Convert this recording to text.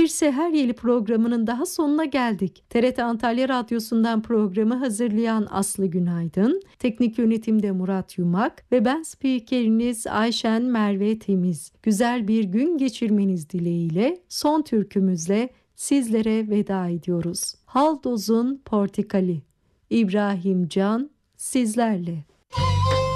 Bir Seher Yeli programının daha sonuna geldik. TRT Antalya Radyosu'ndan programı hazırlayan Aslı Günaydın, teknik yönetimde Murat Yumak ve ben spikeriniz Ayşen Merve Temiz. Güzel bir gün geçirmeniz dileğiyle son türkümüzle sizlere veda ediyoruz. Haldoz'un Portakali, İbrahim Can sizlerle.